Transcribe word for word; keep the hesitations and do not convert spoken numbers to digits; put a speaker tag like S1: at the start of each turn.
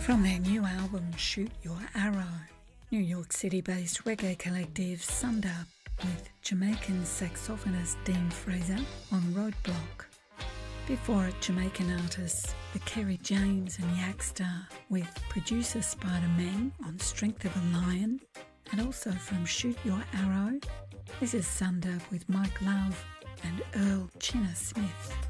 S1: From their new album Shoot Your Arrow, New York City-based reggae collective Sundub with Jamaican saxophonist Dean Fraser on Roadblock. Before it, Jamaican artists the Kerry James and Yaxstar with producer Spider-Man on Strength of a Lion, and also from Shoot Your Arrow, this is Sundub with Mike Love and Earl Chinner Smith.